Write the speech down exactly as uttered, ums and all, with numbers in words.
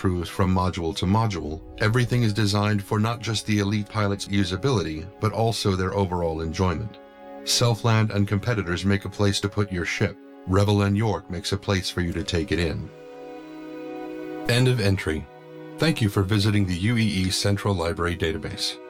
crews from module to module, everything is designed for not just the elite pilot's usability, but also their overall enjoyment. Selfland and competitors make a place to put your ship. Revel and York makes a place for you to take it in. End of entry. Thank you for visiting the U E E Central Library Database.